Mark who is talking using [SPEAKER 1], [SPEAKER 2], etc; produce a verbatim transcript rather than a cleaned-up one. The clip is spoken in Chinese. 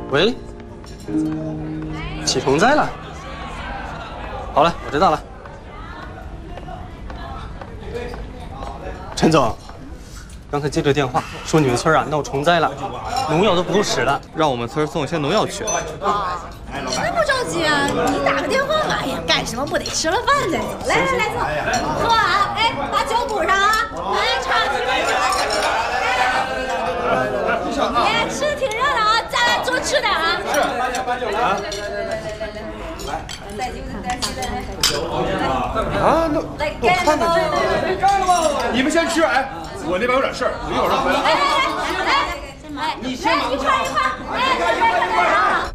[SPEAKER 1] 喂，起虫灾了。好了，我知道了。陈总，刚才接这电话说你们村啊闹虫灾了，农药都不够使了，让我们村送一些农药去。
[SPEAKER 2] 啊，那不着急啊，你打个电话嘛。哎呀，干什么不得吃了饭再走？来来来，走，喝啊！哎，把酒补上啊！哎，茶几边去。哎，吃的挺热闹啊，咱俩多吃点啊。
[SPEAKER 3] 是，八九八九啊！
[SPEAKER 2] 来来来来来来来来，再酒再鸡的。
[SPEAKER 3] 啊，那我看着这干了吗？你们先吃，哎，我那边有点事儿，我一会儿就回来。
[SPEAKER 2] 来来来来，哎，你先一块一块，哎，这边这边啊。